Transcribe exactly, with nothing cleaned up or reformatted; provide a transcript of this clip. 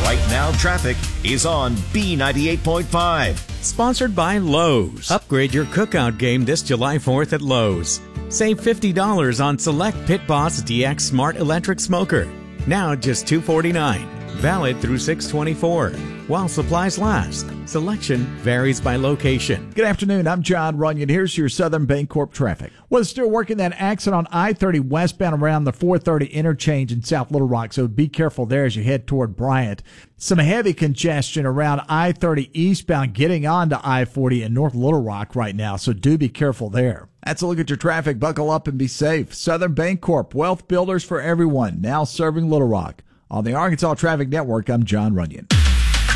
Right Now traffic is on B ninety-eight point five. Sponsored by Lowe's. Upgrade your cookout game this July fourth at Lowe's. Save fifty dollars on select Pit Boss D X Smart Electric Smoker. Now just two hundred forty-nine dollars. Valid through six twenty-four. While supplies last. Selection varies by location. Good afternoon. I'm John Runyon. Here's your Southern Bancorp traffic. Well, it's still working that accident on I thirty westbound around the four thirty interchange in South Little Rock, so be careful there as you head toward Bryant. Some heavy congestion around I thirty eastbound getting onto I forty in North Little Rock right now, so do be careful there. That's a look at your traffic. Buckle up and be safe. Southern Bancorp, wealth builders for everyone, now serving Little Rock. On the Arkansas Traffic Network, I'm John Runyon.